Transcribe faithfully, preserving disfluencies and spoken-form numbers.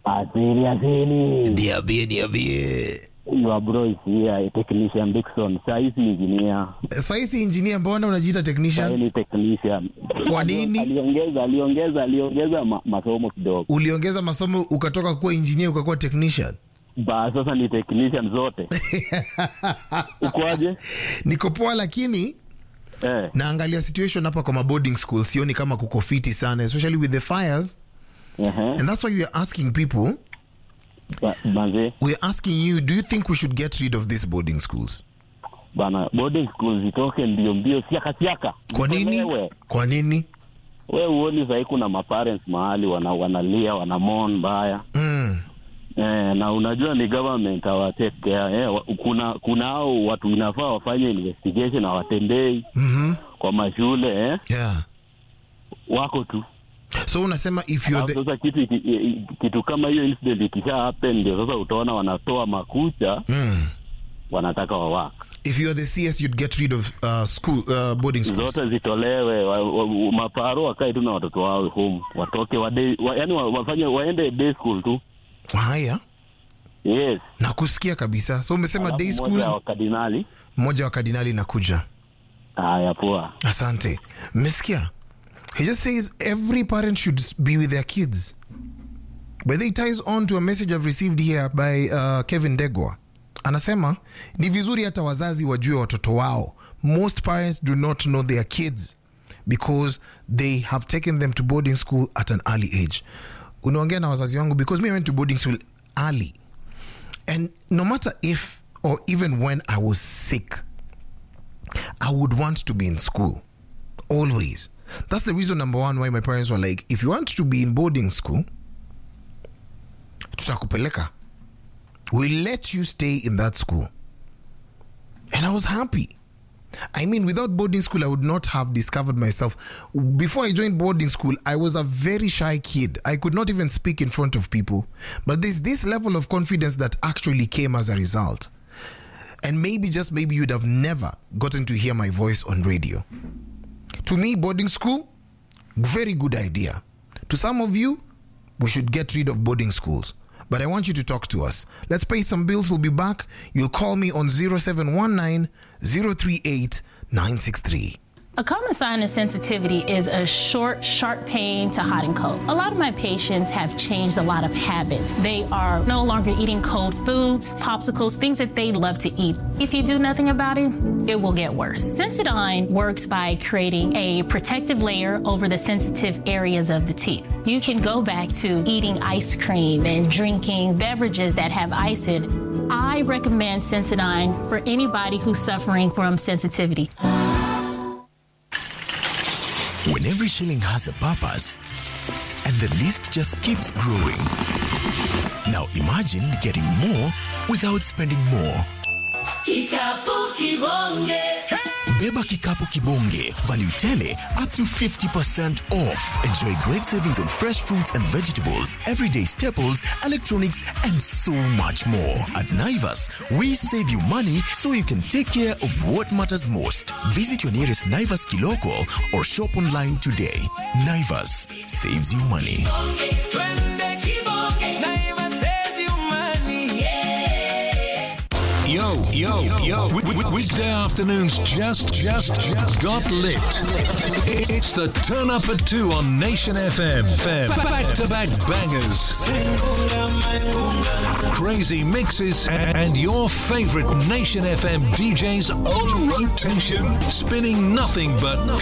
Asili asili. Niambie niambie. Your bro is here, technician Dixon. Saisi engineer. Saisi engineer, mbona unajiita technician? Saisi technician. Kwa nini? Aliongeza, aliongeza, aliongeza ma, masomo kidogo. Uliongeza masomo ukatoka kuwa engineer ukakuwa technician? Ba sasa ni technician zote. Ukoaje? Niko poa lakini eh, naangalia situation hapa kwa boarding school, sioni kama kuko fiti sana, especially with the fires. Uh-huh. And that's why we are asking people. Ba, manze. We are asking you, do you think we should get rid of these boarding schools? Bana, boarding schools zitoke mbio mbio, siaka siaka. Kwa nini? Kwa nini? Wewe uone sasa kuna ma parents mahali wana wanalia, wanamon mbaya. Mm. Eh, na unajua ni government awa take care. Eh, kuna kuna hao watu inafaa wafanye investigation na watendei. Mhm. Kwa mashule eh. Yeah. Wako tu. So unasema if you're the... Sasa kitu kitu kama hiyo incident ikisha happen ndio sasa utaona wanatoa makucha. Mm. Wanataka wawaka. If you're the C S, you'd get rid of uh, school uh, boarding schools. Zote zitolewe, wa, wa, maparo wakae tu na watoto wao home. Watoke wa day, wa, yani wafanye waende day school tu. Haya. Yes. Na kusikia kabisa. So umesema day school. Mmoja wa kardinali. Mmoja wa kardinali nakuja. Haya poa. Asante. Mmesikia? He just says every parent should be with their kids. But it ties on to a message I've received here by uh, Kevin Degwa. Anasema, ni vizuri hata wazazi wajue watoto wao. Most parents do not know their kids because they have taken them to boarding school at an early age. Unaongea na wazazi wangu because me I went to boarding school early. And no matter if or even when I was sick, I would want to be in school. Always. That's the reason number one why my parents were like, if you want to be in boarding school, tutakupeleka. We'll let you stay in that school. And I was happy. I mean, without boarding school, I would not have discovered myself. Before I joined boarding school, I was a very shy kid. I could not even speak in front of people. But there's this level of confidence that actually came as a result. And maybe, just maybe, you'd have never gotten to hear my voice on radio. To me, boarding school, very good idea. To some of you, we should get rid of boarding schools. But I want you to talk to us. Let's pay some bills. We'll be back. You'll call me on zero seven one nine, zero three eight, nine six three. A common sign of sensitivity is a short, sharp pain to hot and cold. A lot of my patients have changed a lot of habits. They are no longer eating cold foods, popsicles, things that they love to eat. If you do nothing about it, it will get worse. Sensodyne works by creating a protective layer over the sensitive areas of the teeth. You can go back to eating ice cream and drinking beverages that have ice in it. I recommend Sensodyne for anybody who's suffering from sensitivity. When every shilling has a purpose and the list just keeps growing. Now imagine getting more without spending more. Kikapu Kibonge. Beba Kikapu Kibonge. Value tele up to fifty percent off. Enjoy great savings on fresh fruits and vegetables, everyday staples, electronics, and so much more. At Naivas, we save you money so you can take care of what matters most. Visit your nearest Naivas Kiloko or shop online today. Naivas saves you money. Yo, yo, yo. Week- week- Weekday afternoons just, just, just got lit. It's the Turn Up at two on Nation F M. Back-to-back bangers. Crazy mixes and your favorite Nation F M D Js on rotation. Spinning nothing but